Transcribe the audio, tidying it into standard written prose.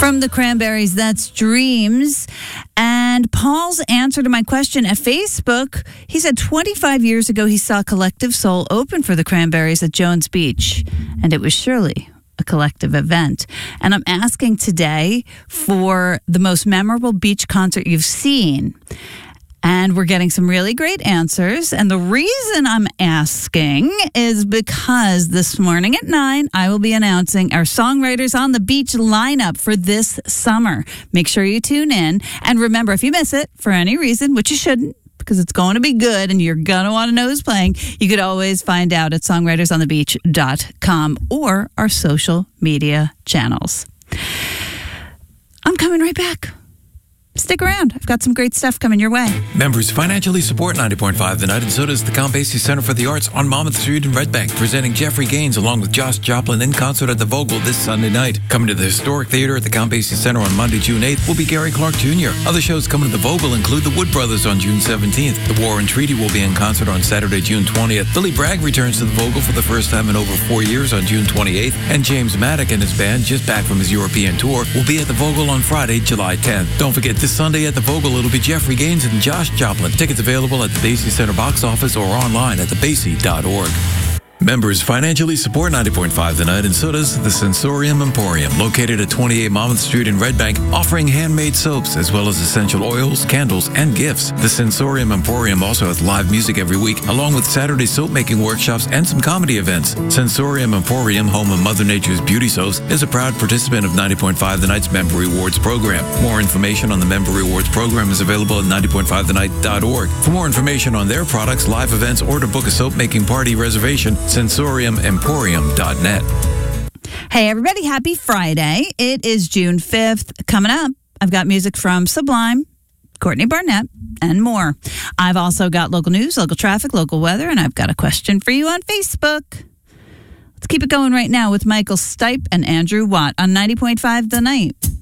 From the Cranberries, that's Dreams. And Paul's answer to my question at Facebook, he said 25 years ago he saw Collective Soul open for the Cranberries at Jones Beach, and it was surely a collective event. And I'm asking today for the most memorable beach concert you've seen. And we're getting some really great answers. And the reason I'm asking is because this morning at 9, I will be announcing our Songwriters on the Beach lineup for this summer. Make sure you tune in. And remember, if you miss it for any reason, which you shouldn't, because it's going to be good and you're going to want to know who's playing, you could always find out at songwritersonthebeach.com or our social media channels. I'm coming right back. Stick around. I've got some great stuff coming your way. Members financially support 90.5 The Night, and so does the Count Basie Center for the Arts on Monmouth Street in Red Bank, presenting Jeffrey Gaines along with Josh Joplin in concert at the Vogel this Sunday night. Coming to the Historic Theater at the Count Basie Center on Monday, June 8th will be Gary Clark Jr. Other shows coming to the Vogel include the Wood Brothers on June 17th. The War and Treaty will be in concert on Saturday, June 20th. Billy Bragg returns to the Vogel for the first time in over 4 years on June 28th, and James Maddock and his band, just back from his European tour, will be at the Vogel on Friday, July 10th. Don't forget, this Sunday at the Vogel, it'll be Jeffrey Gaines and Josh Joplin. Tickets available at the Basie Center box office or online at thebasie.org. Members financially support 90.5 The Night, and so does the Sensorium Emporium, located at 28 Monmouth Street in Red Bank, offering handmade soaps as well as essential oils, candles, and gifts. The Sensorium Emporium also has live music every week, along with Saturday soap-making workshops and some comedy events. Sensorium Emporium, home of Mother Nature's beauty soaps, is a proud participant of 90.5 The Night's Member Rewards program. More information on the Member Rewards program is available at 90.5thennight.org. For more information on their products, live events, or to book a soap-making party reservation, sensoriumemporium.net. Hey, everybody. Happy Friday. It is June 5th. Coming up, I've got music from Sublime, Courtney Barnett, and more. I've also got local news, local traffic, local weather, and I've got a question for you on Facebook. Let's keep it going right now with Michael Stipe and Andrew Watt on 90.5 The Night.